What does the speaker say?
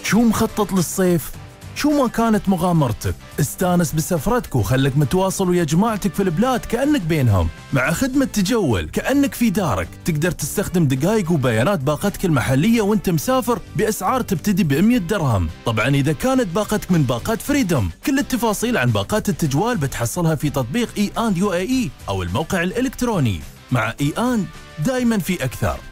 شو مخطط للصيف؟ شو ما كانت مغامرتك، استانس بسفرتك وخلك متواصل ويا جماعتك في البلاد كأنك بينهم. مع خدمة تجول كأنك في دارك، تقدر تستخدم دقائق وبيانات باقتك المحلية وانت مسافر بأسعار تبتدي ب100 درهم. طبعا إذا كانت باقتك من باقات فريدوم. كل التفاصيل عن باقات التجوال بتحصلها في تطبيق إي آن UAE أو الموقع الإلكتروني. مع إي آن دايما في أكثر.